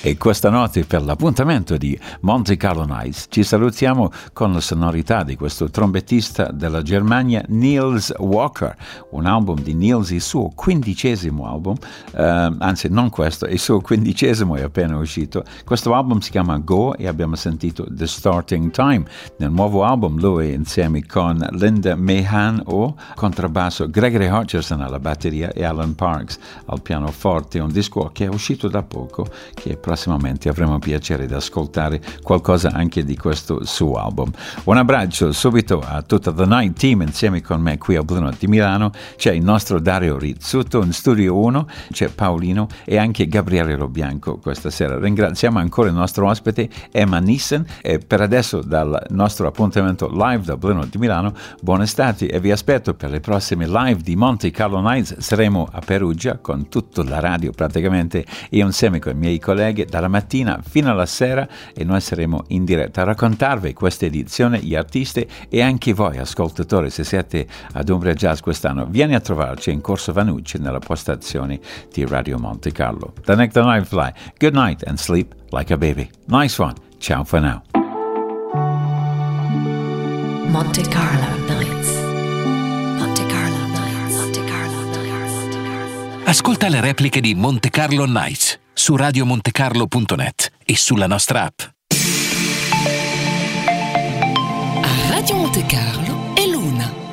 E questa notte, per l'appuntamento di Monte Carlo Nights, ci salutiamo con la sonorità di questo trombettista della Germania, Niels Walker, un album di Niels, il suo 15° album, anzi non questo, il suo 15° è appena uscito. Questo album si chiama Go e abbiamo sentito The Starting Time. Nel nuovo album lui insieme con Linda Mahan o contrabbasso, Gregory Hutcherson alla batteria e Alan Parks al pianoforte, un disco che è uscito da poco, che prossimamente avremo piacere di ascoltare qualcosa anche di questo suo album. Un abbraccio subito a tutta The Night Team insieme con me qui al Blue Note di Milano. C'è il nostro Dario Rizzuto in Studio 1, c'è Paolino e anche Gabriele Lobianco questa sera. Ringraziamo ancora il nostro ospite Emma Nissen e per adesso dal nostro appuntamento live da Blue Note di Milano, buona estate e vi aspetto per le prossime live di Monte Carlo Nights. Saremo a Perugia con tutta la radio praticamente e insieme con i miei colleghi dalla mattina fino alla sera e noi saremo in diretta a raccontarvi questa edizione, gli artisti e anche voi ascoltatori, se siete ad Umbria Jazz quest'anno, vieni a trovarci in Corso Vanucci nella postazione di Radio Monte Carlo. The Next Night Fly, good night and sleep like a baby. Nice one. Ciao for now. Monte Carlo Nights. Monte Carlo Nights. Monte Carlo Nights. Ascolta le repliche di Monte Carlo Nights su radiomontecarlo.net e sulla nostra app. A Radio Monte Carlo è l'una.